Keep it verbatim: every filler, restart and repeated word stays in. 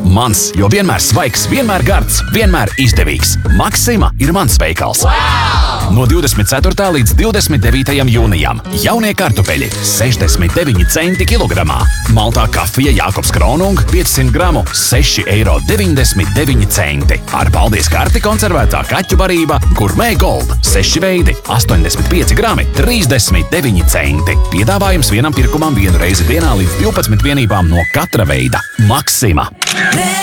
Mans, jo vienmēr svaigs, vienmēr gards, vienmēr izdevīgs. Maksima ir mans veikals. Wow! No divdesmit ceturtā līdz divdesmit devītajam jūnijam. Jaunie kartupeļi – sešdesmit deviņi centi kilogramā. Maltā kafija Jākobs Kronung piecsimt gramu – seši eiro deviņdesmit deviņi centi. Ar paldies karti konservētā kaķu barība Gourmet Gold – seši veidi – astoņdesmit pieci grami – trīsdesmit deviņi centi. Piedāvājums vienam pirkumam vienu reizi dienā līdz divpadsmit vienībām no katra veida. Maksima!